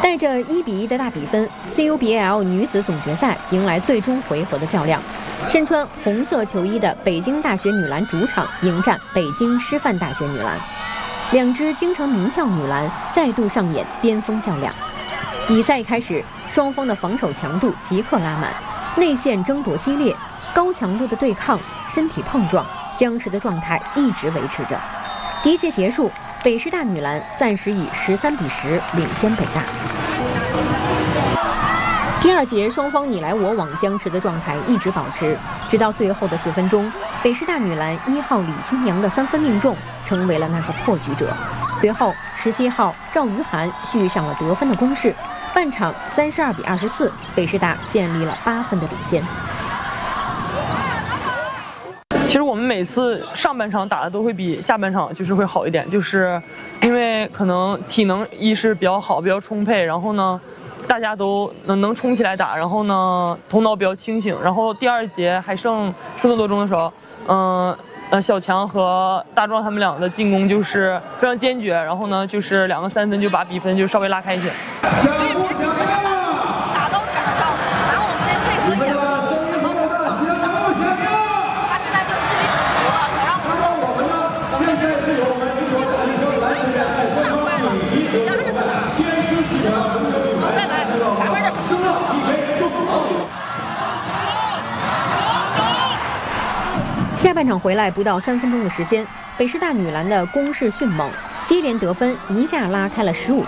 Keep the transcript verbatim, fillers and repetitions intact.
带着一比一的大比分 ，C U B L 女子总决赛迎来最终回合的较量。身穿红色球衣的北京大学女篮主场迎战北京师范大学女篮，两支京城名校女篮再度上演巅峰较量。比赛开始，双方的防守强度即刻拉满，内线争夺激烈，高强度的对抗，身体碰撞，僵持的状态一直维持着。第一节结束，北师大女篮暂时以十三比十领先北大。第二节，双方你来我往，僵持的状态一直保持，直到最后的四分钟，北师大女篮一号李清阳的三分命中，成为了那个破局者。随后，十七号赵余涵续上了得分的攻势，半场三十二比二十四，北师大建立了八分的领先。 其实我们每次上半场打的都会比下半场就是会好一点，就是因为可能体能一是比较好，比较充沛，然后呢，大家都能能冲起来打，然后呢，头脑比较清醒。然后第二节还剩四分多钟的时候，嗯呃，小强和大壮他们俩的进攻就是非常坚决，然后呢，就是两个三分就把比分就稍微拉开一些。 下半场回来不到三分钟的时间，北师大女篮的攻势迅猛，接连得分一下拉开了十五